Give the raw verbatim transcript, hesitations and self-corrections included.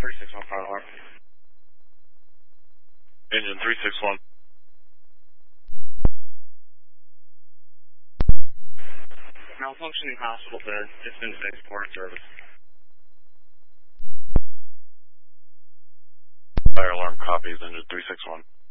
three six one fire alarm. Engine three six one. Malfunctioning hospital bed, distance base port service. Fire alarm copies, engine three six one.